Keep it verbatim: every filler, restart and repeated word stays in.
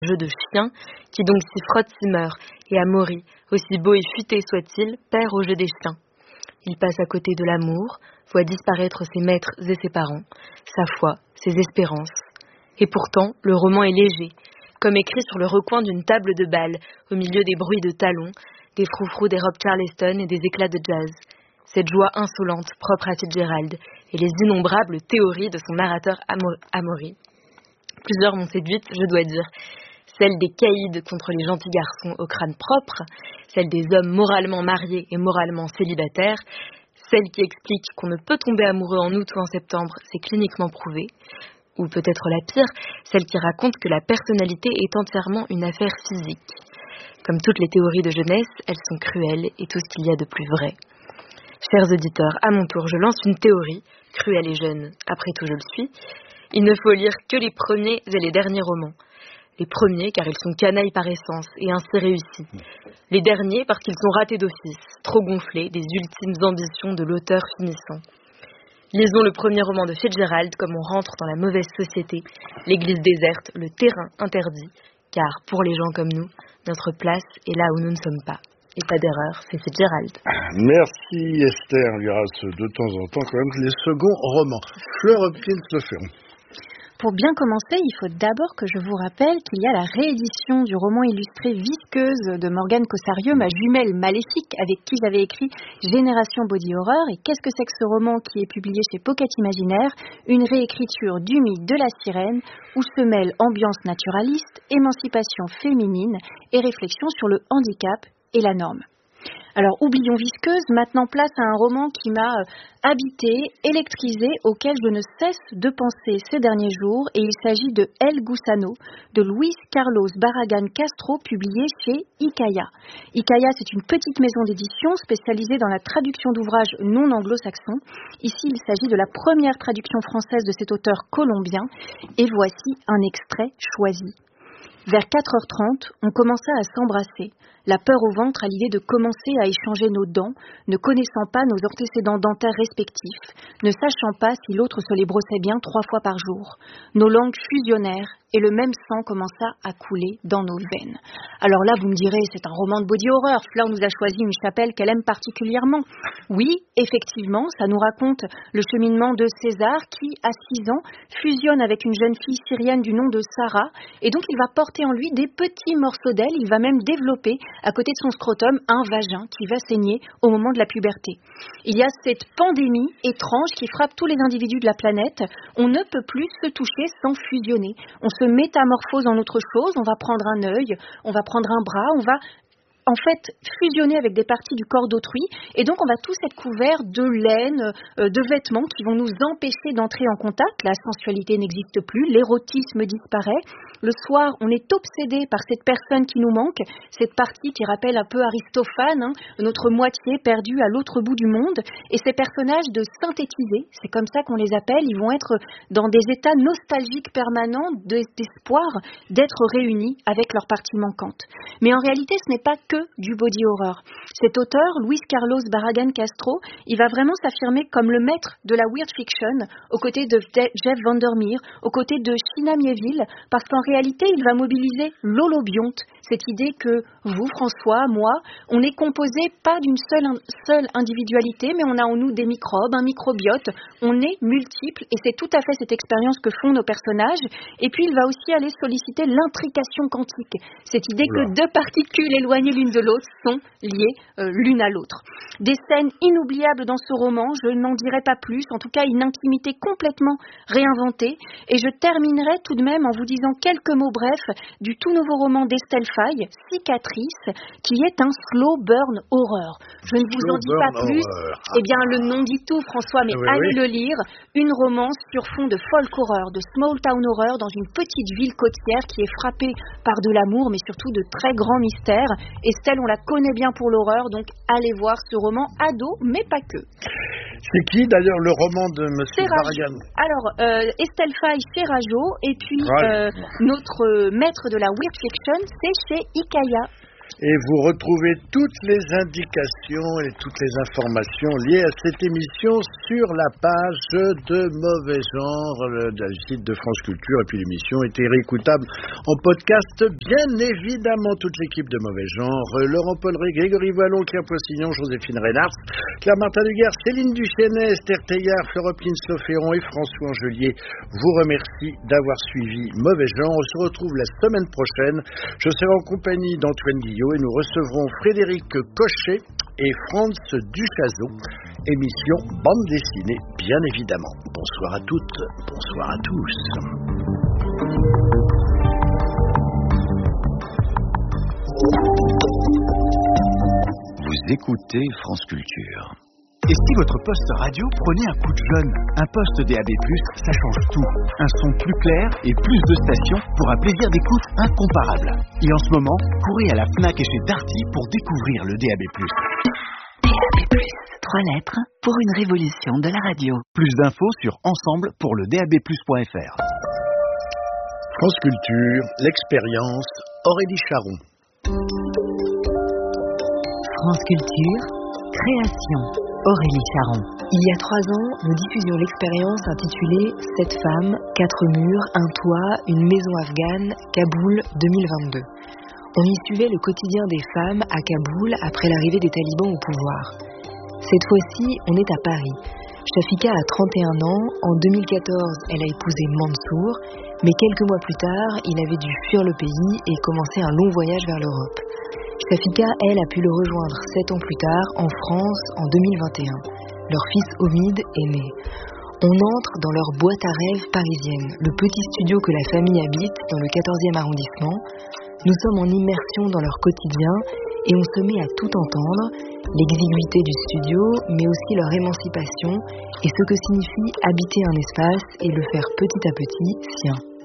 jeu de chien, qui donc s'y frotte s'y meurt, et Amaury, aussi beau et futé soit-il, perd au jeu des chiens. Il passe à côté de l'amour, voit disparaître ses maîtres et ses parents, sa foi, ses espérances. Et pourtant, le roman est léger, comme écrit sur le recoin d'une table de bal, au milieu des bruits de talons, des froufrous des robes Charleston et des éclats de jazz. Cette joie insolente, propre à Fitzgerald, et les innombrables théories de son narrateur Amaury. Plusieurs m'ont séduite, je dois dire. Celle des caïds contre les gentils garçons au crâne propre, celle des hommes moralement mariés et moralement célibataires, celle qui explique qu'on ne peut tomber amoureux en août ou en septembre, c'est cliniquement prouvé, ou peut-être la pire, celle qui raconte que la personnalité est entièrement une affaire physique. Comme toutes les théories de jeunesse, elles sont cruelles et tout ce qu'il y a de plus vrai. Chers auditeurs, à mon tour, je lance une théorie, cruelle et jeune, après tout je le suis. Il ne faut lire que les premiers et les derniers romans. Les premiers, car ils sont canailles par essence et ainsi réussis. Les derniers, parce qu'ils sont ratés d'office, trop gonflés des ultimes ambitions de l'auteur finissant. Lisons le premier roman de Fitzgerald comme on rentre dans la mauvaise société, l'église déserte, le terrain interdit, car pour les gens comme nous, notre place est là où nous ne sommes pas. Et pas d'erreur, c'est Fitzgerald. Merci Esther Luras, de temps en temps quand même les seconds romans. Fleur Hopkins Le Ferron. Pour bien commencer, il faut d'abord que je vous rappelle qu'il y a la réédition du roman illustré Visqueuse de Morgane Cossarieu, ma jumelle maléfique, avec qui j'avais écrit Génération Body Horror. Et qu'est-ce que c'est que ce roman qui est publié chez Pocket Imaginaire ? Une réécriture du mythe de la sirène, où se mêlent ambiance naturaliste, émancipation féminine et réflexion sur le handicap et la norme. Alors, oublions Visqueuse, maintenant place à un roman qui m'a habité, électrisé, auquel je ne cesse de penser ces derniers jours, et il s'agit de El Gusano, de Luis Carlos Barragán Castro, publié chez Icaya. Icaya, c'est une petite maison d'édition spécialisée dans la traduction d'ouvrages non anglo-saxons. Ici, il s'agit de la première traduction française de cet auteur colombien, et voici un extrait choisi. Vers quatre heures trente, on commença à s'embrasser, la peur au ventre à l'idée de commencer à échanger nos dents, ne connaissant pas nos antécédents dentaires respectifs, ne sachant pas si l'autre se les brossait bien trois fois par jour. Nos langues fusionnèrent et le même sang commença à couler dans nos veines. Alors là, vous me direz, c'est un roman de body horror. Fleur nous a choisi une chapelle qu'elle aime particulièrement. Oui, effectivement, ça nous raconte le cheminement de César qui, à six ans, fusionne avec une jeune fille syrienne du nom de Sarah, et donc il va porter en lui des petits morceaux d'aile. Il va même développer, à côté de son scrotum, un vagin qui va saigner au moment de la puberté. Il y a cette pandémie étrange qui frappe tous les individus de la planète. On ne peut plus se toucher sans fusionner. On se métamorphose en autre chose, on va prendre un œil, on va prendre un bras, on va en fait fusionner avec des parties du corps d'autrui, et donc on va tous être couverts de laine, euh, de vêtements qui vont nous empêcher d'entrer en contact. La sensualité n'existe plus, l'érotisme disparaît. Le soir, on est obsédé par cette personne qui nous manque, cette partie qui rappelle un peu Aristophane, hein, notre moitié perdue à l'autre bout du monde, et ces personnages de synthétisés, c'est comme ça qu'on les appelle, ils vont être dans des états nostalgiques permanents d'espoir d'être réunis avec leur partie manquante. Mais en réalité, ce n'est pas que du body horror. Cet auteur, Luis Carlos Barragán Castro, il va vraiment s'affirmer comme le maître de la weird fiction, aux côtés de Jeff Vandermeer, aux côtés de China Miéville, parce qu'en réalité, il va mobiliser l'holobionte, cette idée que vous, François, moi, on est composé pas d'une seule, seule individualité, mais on a en nous des microbes, un microbiote, on est multiples, et c'est tout à fait cette expérience que font nos personnages. Et puis, il va aussi aller solliciter l'intrication quantique, cette idée Oula. que deux particules éloignées l'une de l'autre sont liées euh, l'une à l'autre. Des scènes inoubliables dans ce roman, je n'en dirai pas plus, en tout cas une intimité complètement réinventée, et je terminerai tout de même en vous disant quelques mots brefs du tout nouveau roman d'Estelle Faye, Cicatrice, qui est un slow burn horror. Je ne vous slow en dis pas plus, horror. Eh bien le nom dit tout François, mais oui, allez oui. le lire, une romance sur fond de folk horror, de small town horror dans une petite ville côtière qui est frappée par de l'amour, mais surtout de très grands mystères. Estelle, on la connaît bien pour l'horreur, donc allez voir ce roman ado, mais pas que. C'est qui d'ailleurs le roman de Monsieur Barragán ? Alors, euh, Estelle Faye chez Rajo, et puis euh, notre maître de la weird fiction, c'est chez Icaya. Et vous retrouvez toutes les indications et toutes les informations liées à cette émission sur la page de Mauvais Genre, le, le site de France Culture. Et puis l'émission est réécoutable en podcast, bien évidemment. Toute l'équipe de Mauvais Genre, Laurent Polleret, Grégory Wallon, Claire Poissignon, Joséphine Reynard, Claire Martin Duguerre, Céline Duchesnet, Esther Teillard, Fleur Hopkins-Loféron et François Angelier vous remercie d'avoir suivi Mauvais Genre. On se retrouve la semaine prochaine. Je serai en compagnie d'Antoine Guillot et nous recevrons Frédéric Cochet et Franz Duchazot. Émission bande dessinée, bien évidemment. Bonsoir à toutes, bonsoir à tous. Vous écoutez France Culture. Et si votre poste radio prenait un coup de jeune? Un poste D A B plus, ça change tout. Un son plus clair et plus de stations pour un plaisir d'écoute incomparable. Et en ce moment, courez à la Fnac et chez Darty pour découvrir le D A B plus. D A B plus, trois lettres pour une révolution de la radio. Plus d'infos sur ensemble pour le D A B plus point F R. France Culture, l'expérience, Aurélie Charon. France Culture, création. Aurélie Charon. Il y a trois ans, nous diffusions l'expérience intitulée « Sept femmes, quatre murs, un toit, une maison afghane, Kaboul deux mille vingt-deux ». On y suivait le quotidien des femmes à Kaboul après l'arrivée des talibans au pouvoir. Cette fois-ci, on est à Paris. Shafika a trente et un ans, en deux mille quatorze, elle a épousé Mansour, mais quelques mois plus tard, il avait dû fuir le pays et commencer un long voyage vers l'Europe. Shafika, elle, a pu le rejoindre sept ans plus tard, en France, en deux mille vingt et un. Leur fils Omid est né. On entre dans leur boîte à rêves parisienne, le petit studio que la famille habite dans le quatorzième arrondissement. Nous sommes en immersion dans leur quotidien et on se met à tout entendre, l'exiguïté du studio, mais aussi leur émancipation et ce que signifie habiter un espace et le faire petit à petit sien.